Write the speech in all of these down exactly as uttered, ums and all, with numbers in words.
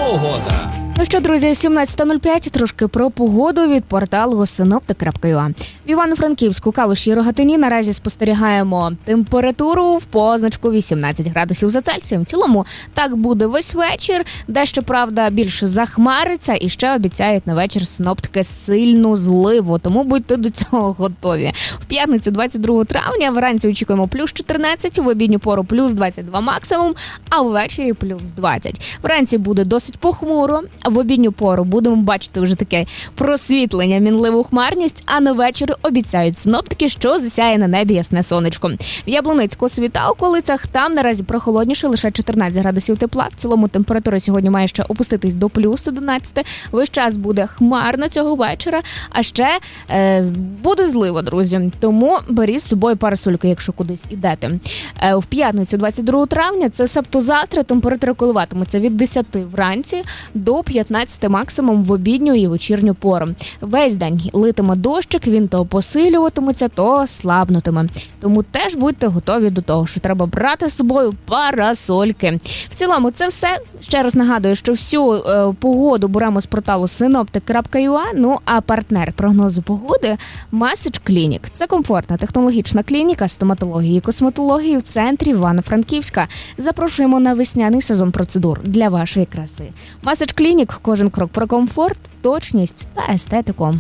Погода. Ну що, друзі, сімнадцята нуль п'ять, трошки про погоду від порталу синоптик крапка ю а. В Івано-Франківську, Калуші і Рогатині наразі спостерігаємо температуру в позначку вісімнадцять градусів за Цельсієм. В цілому так буде весь вечір, дещо, правда, більше захмариться і ще обіцяють на вечір синоптики сильну зливу, тому будьте до цього готові. В п'ятницю, двадцять другого травня, вранці очікуємо плюс чотирнадцять, в обідню пору плюс двадцять два максимум, а ввечері плюс двадцять. Вранці буде досить похмуро, в обідню пору будемо бачити вже таке просвітлення, мінливу хмарність, а на вечір обіцяють синоптики, що засяє на небі ясне сонечко. В Яблуницьку, Світа, околицях, там наразі прохолодніше, лише чотирнадцять градусів тепла. В цілому температура сьогодні має ще опуститись до плюс одинадцять. Весь час буде хмарно цього вечора, а ще е, буде злива, друзі. Тому беріть з собою парасольку, якщо кудись ідете. Е, в п'ятницю, двадцять другого травня, це себто завтра, температура коливатиметься від десяти вранці до п'ятнадцяти максимум в обідню і вечірню пору. Весь день литиме дощик, він то посилюватиметься, то слабнутиме. Тому теж будьте готові до того, що треба брати з собою парасольки. В цілому це все. Ще раз нагадую, що всю е, погоду беремо з порталу синоптик крапка ю а, ну а партнер прогнозу погоди – Message Clinic. Це комфортна технологічна клініка стоматології і косметології в центрі Івано-Франківська. Запрошуємо на весняний сезон процедур для вашої краси. Message Clinic – кожен крок про комфорт, точність та естетику.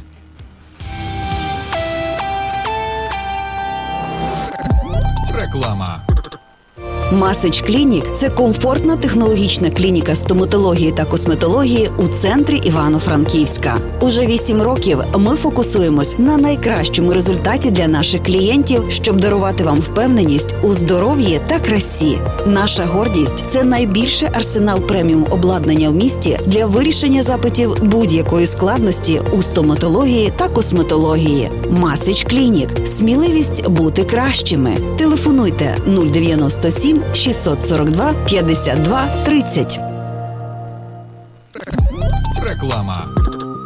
Реклама. Message Clinic – це комфортна технологічна клініка стоматології та косметології у центрі Івано-Франківська. Уже вісім років ми фокусуємось на найкращому результаті для наших клієнтів, щоб дарувати вам впевненість у здоров'ї та красі. Наша гордість – це найбільший арсенал преміум обладнання в місті для вирішення запитів будь-якої складності у стоматології та косметології. Message Clinic – сміливість бути кращими. Телефонуйте нуль дев'яносто сім шістсот сорок два п'ятдесят два тридцять. Реклама.